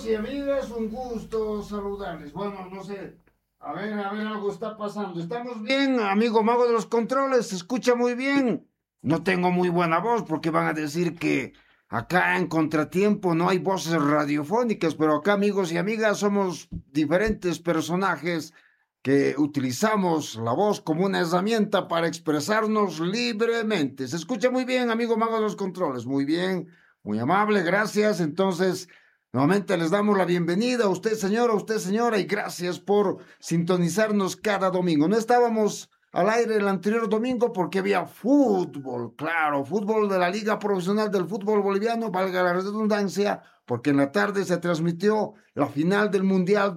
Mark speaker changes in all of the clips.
Speaker 1: amigos y amigas, un gusto saludarles. Bueno, no sé, a ver, algo está pasando. ¿Estamos bien, amigo mago de los controles? ¿Se escucha muy bien? No tengo muy buena voz porque van a decir que acá en Contratiempo no hay voces radiofónicas, pero acá, amigos y amigas, somos diferentes personajes que utilizamos la voz como una herramienta para expresarnos libremente. Se escucha muy bien, amigo mago de los controles. Muy bien, muy amable, gracias. Entonces, nuevamente les damos la bienvenida a usted, señora, y gracias por sintonizarnos cada domingo. No estábamos al aire el anterior domingo porque había fútbol, claro, fútbol de la Liga Profesional del Fútbol Boliviano, valga la redundancia, porque en la tarde se transmitió la final del Mundial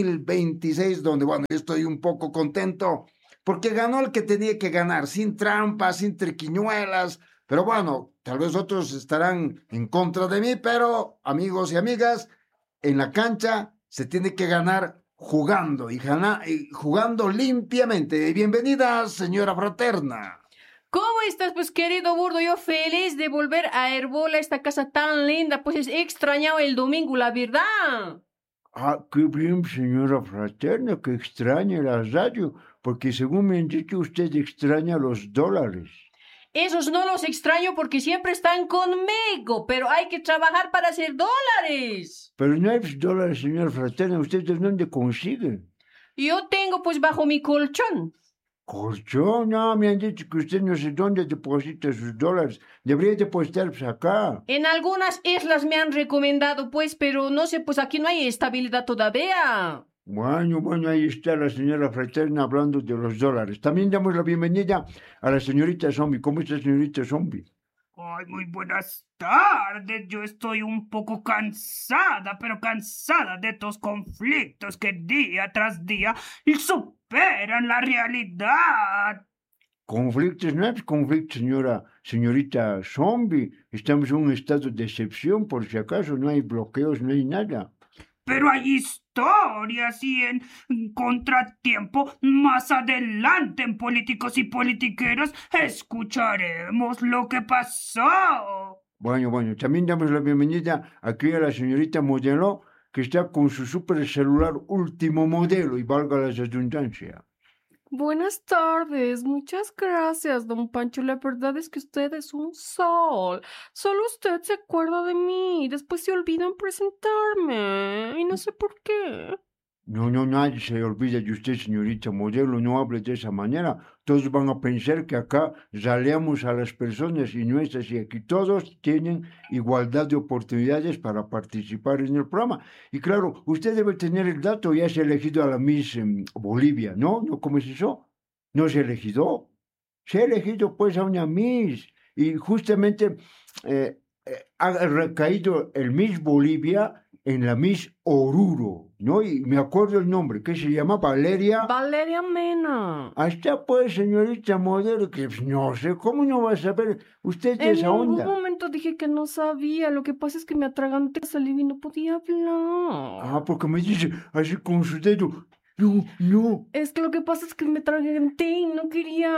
Speaker 1: 2026, donde, bueno, yo estoy un poco contento porque ganó el que tenía que ganar, sin trampas, sin triquiñuelas, pero bueno, tal vez otros estarán en contra de mí, pero amigos y amigas, en la cancha se tiene que ganar jugando y jugando limpiamente. Bienvenida, señora Fraterna.
Speaker 2: ¿Cómo estás, pues, querido Burdo? Yo feliz de volver a Herbola, esta casa tan linda. Pues he extrañado el domingo, la verdad.
Speaker 3: Ah, qué bien, señora Fraterna, que extraña la radio, porque según me han dicho, usted extraña los dólares.
Speaker 2: Esos no los extraño porque siempre están conmigo, pero hay que trabajar para hacer dólares.
Speaker 3: Pero no hay dólares, señora Fraterna, ¿usted de dónde consigue?
Speaker 2: Yo tengo, pues, bajo mi colchón.
Speaker 3: Colchón, no, me han dicho que usted no sé dónde deposita sus dólares. Debería depositarlos acá.
Speaker 2: En algunas islas me han recomendado, pues, pero no sé, pues aquí no hay estabilidad todavía.
Speaker 3: Bueno, ahí está la señora Fraterna hablando de los dólares. También damos la bienvenida a la señorita Zombie. ¿Cómo está, señorita Zombie?
Speaker 4: Ay, muy buenas tardes. Yo estoy un poco cansada, pero cansada de estos conflictos que día tras día superan la realidad.
Speaker 3: Conflictos, no hay conflictos, señorita Zombie. Estamos en un estado de excepción, por si acaso, no hay bloqueos, no hay nada.
Speaker 4: Pero hay historias y en Contratiempo, más adelante en Políticos y Politiqueros, escucharemos lo que pasó.
Speaker 3: Bueno, también damos la bienvenida aquí a la señorita Modelo, que está con su super celular último modelo, y valga la redundancia.
Speaker 5: Buenas tardes, muchas gracias, don Pancho. La verdad es que usted es un sol. Solo usted se acuerda de mí y después se olvida en presentarme. Y no sé por qué.
Speaker 3: No, nadie se olvida de usted, señorita Modelo, no hable de esa manera. Todos van a pensar que acá raleamos a las personas y no es así. Aquí todos tienen igualdad de oportunidades para participar en el programa. Y claro, usted debe tener el dato, ya se ha elegido a la Miss Bolivia, ¿no? ¿No? ¿Cómo es eso? ¿No se ha elegido? Se ha elegido pues a una Miss. Y justamente ha recaído el Miss Bolivia en la Miss Oruro, ¿no? Y me acuerdo el nombre, que se llama Valeria...
Speaker 5: Valeria Mena.
Speaker 3: Hasta pues, señorita Modelo, que no sé, ¿cómo no va a saber usted de esa onda?
Speaker 5: En algún momento dije que no sabía. Lo que pasa es que me atraganté, salí y no podía hablar.
Speaker 3: Ah, porque me dice así con su dedo. No.
Speaker 5: Es que lo que pasa es que me atraganté y no quería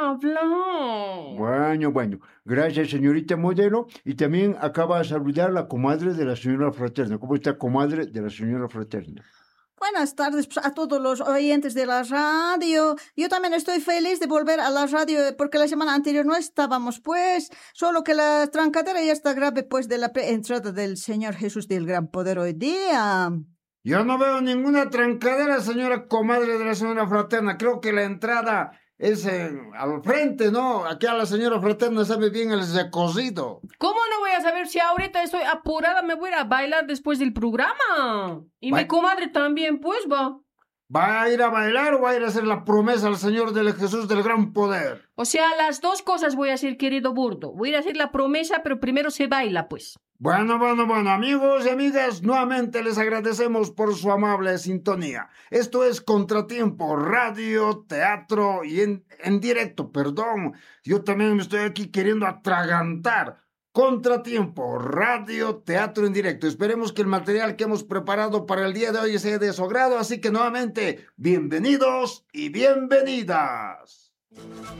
Speaker 5: hablar.
Speaker 3: Bueno, gracias, señorita Modelo. Y también acaba de saludar la comadre de la señora Fraterna. ¿Cómo está, comadre de la señora Fraterna?
Speaker 6: Buenas tardes a todos los oyentes de la radio. Yo también estoy feliz de volver a la radio porque la semana anterior no estábamos, pues, solo que la trancadera ya está grave, pues, de la entrada del Señor Jesús del Gran Poder hoy día.
Speaker 1: Yo no veo ninguna trancadera, señora comadre de la señora Fraterna. Creo que la entrada es al frente, ¿no? Aquí a la señora Fraterna sabe bien el recocido.
Speaker 2: ¿Cómo no voy a saber si ahorita estoy apurada? Me voy a ir a bailar después del programa. Y mi comadre también, pues, va.
Speaker 1: ¿Va a ir a bailar o va a ir a hacer la promesa al Señor del Jesús del Gran Poder?
Speaker 2: O sea, las dos cosas voy a hacer, querido Burdo. Voy a ir a hacer la promesa, pero primero se baila, pues.
Speaker 1: Bueno, amigos y amigas, nuevamente les agradecemos por su amable sintonía. Esto es Contratiempo, radio, teatro y en directo, perdón. Yo también me estoy aquí queriendo atragantar. Contratiempo, radio, teatro en directo. Esperemos que el material que hemos preparado para el día de hoy sea de su agrado, así que nuevamente, bienvenidos y bienvenidas.